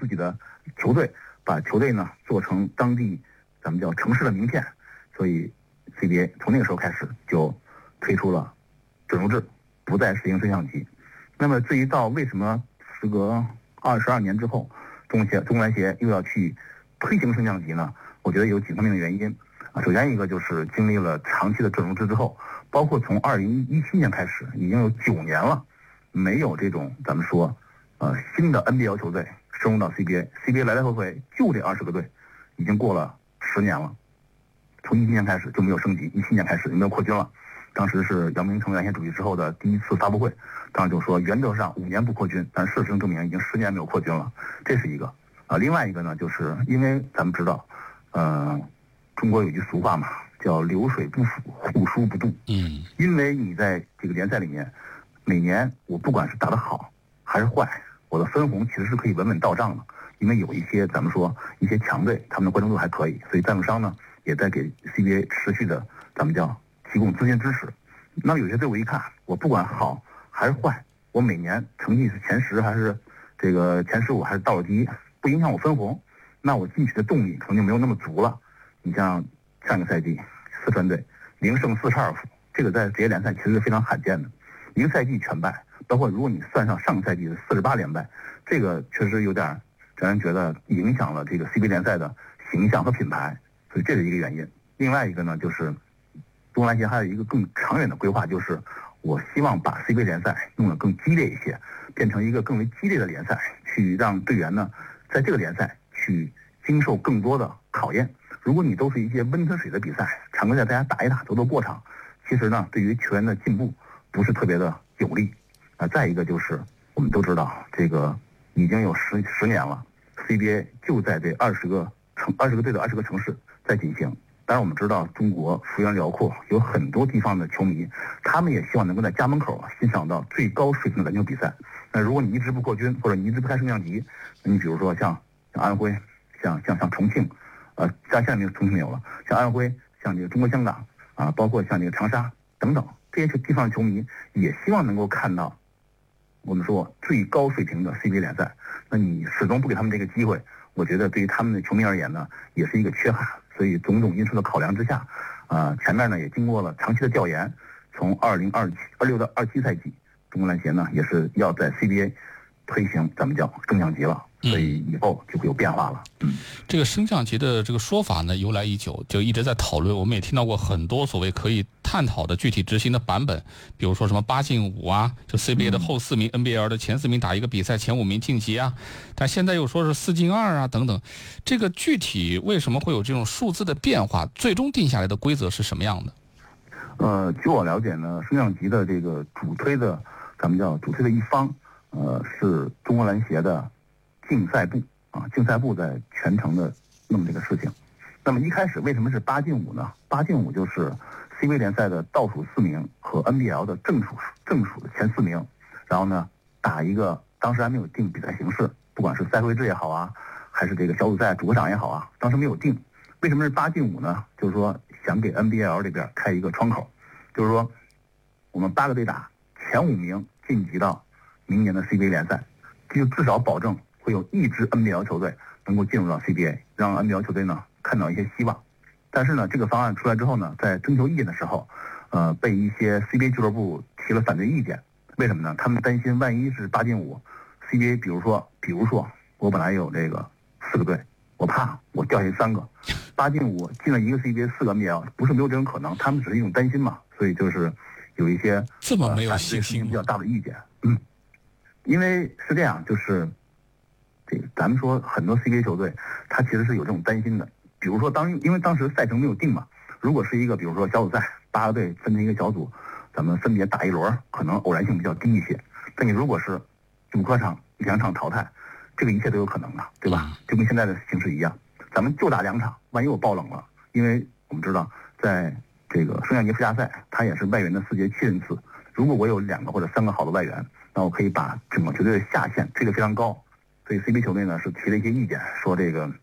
自己的球队，把球队呢做成当地咱们叫城市的名片，所以 CBA 从那个时候开始就推出了准入制，不再实行升降级。那么至于到为什么时隔22年之后，中国篮协又要去推行升降级呢？我觉得有几方面的原因啊。首先一个就是经历了长期的准入制之后，包括从2017年开始，已经有9年了，没有这种咱们说新的 NBL 球队升入到 CBA 来来回回就这20个队，已经过了10年了。从17年开始就没有升级，17年开始就没有扩军了。当时是姚明成为篮协主席之后的第一次发布会，当时就说原则上5年不扩军，但事实证明已经10年没有扩军了，这是一个另外一个呢，就是因为咱们知道，中国有句俗话嘛，叫流水不腐，户枢不蠹。因为你在这个联赛里面，每年我不管是打得好还是坏，我的分红其实是可以稳稳到账的，因为有一些咱们说一些强队，他们的关注度还可以，所以赞助商呢也在给 CBA 持续的咱们叫提供资金支持。那么有些队伍一看，我不管好还是坏，我每年成绩是前10还是这个前15还是倒数第一，不影响我分红，那我进去的动力可能就没有那么足了。你像上个赛季四川队0胜42负，这个在职业联赛其实是非常罕见的，一个赛季全败，包括如果你算上上个赛季的48连败，这个确实有点让人觉得影响了这个 CBA 联赛的形象和品牌，所以这是一个原因。另外一个呢，就是中国篮协还有一个更长远的规划，就是我希望把 CBA 联赛弄得更激烈一些，变成一个更为激烈的联赛，去让队员呢在这个联赛去经受更多的考验。如果你都是一些温吞水的比赛，常规赛大家打一打走过场，其实呢对于球员的进步不是特别的有利。再一个就是我们都知道，这个已经有十年了， CBA 就在这20个队的20个城市在进行。当然我们知道中国幅员辽阔，有很多地方的球迷，他们也希望能够在家门口欣赏到最高水平的篮球比赛。那如果你一直不扩军，或者你一直不开升降级，你比如说像安徽，像重庆，现在重庆没有了，像安徽，像这个中国香港包括像这个长沙等等这些地方的球迷，也希望能够看到我们说最高水平的 CBA 联赛。那你始终不给他们这个机会，我觉得对于他们的球迷而言呢，也是一个缺憾。所以种种因素的考量之下，前面呢也经过了长期的调研，从26到27赛季，中国篮协呢也是要在 CBA 推行咱们叫升降级了，所以以后就会有变化了。 这个升降级的这个说法呢由来已久，就一直在讨论，我们也听到过很多所谓可以探讨的具体执行的版本，比如说什么8进5啊，就 CBA 的后4名，NBL 的前4名打一个比赛，前5名晋级啊，但现在又说是4进2啊等等，这个具体为什么会有这种数字的变化？最终定下来的规则是什么样的？ 据我了解呢，升降级的这个主推的咱们叫主推的一方，是中国篮协的竞赛部竞赛部在全程的弄这个事情。那么一开始为什么是8进5呢？8进5就是 CBA 联赛的倒数4名和 NBL 的正数的前4名，然后呢打一个，当时还没有定比赛形式，不管是赛会制也好啊，还是这个小组赛主客场也好啊，当时没有定。为什么是8进5呢？就是说想给 NBL 这边开一个窗口，就是说我们8个队打，前5名晋级到明年的 CBA 联赛，这就至少保证会有1支 NBL 球队能够进入到 CBA， 让 NBL 球队呢看到一些希望。但是呢，这个方案出来之后呢，在征求意见的时候，被一些 CBA 俱乐部提了反对意见。为什么呢？他们担心万一是8进5 ，CBA 比如说我本来有这个4个队，我怕我掉下去3个，8进5进了一个 CBA 4个 NBL， 不是没有这种可能，他们只是一种担心嘛，所以就是有一些这么没有信心比较大的意见。因为是这样，就是这个咱们说很多 CBA 球队，他其实是有这种担心的。比如说因为当时赛程没有定嘛，如果是一个比如说小组赛8个队分成一个小组，咱们分别打一轮，可能偶然性比较低一些。但你如果是主客场2场淘汰，这个一切都有可能的，对吧？就跟现在的形势一样，咱们就打2场，万一我爆冷了，因为我们知道在这个升降级附加赛，它也是外援的4节7人次，如果我有2个或者3个好的外援，那我可以把整个球队的下限推得非常高。所以 CBA 球队呢是提了一些意见，说这个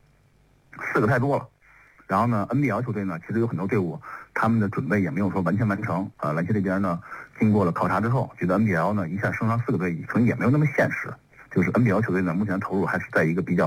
4个太多了。然后呢 NBL 球队呢，其实有很多队伍他们的准备也没有说完全完成。篮协这边呢经过了考察之后，觉得 NBL 呢一下升上4个队可能也没有那么现实。就是 NBL 球队呢目前投入还是在一个比较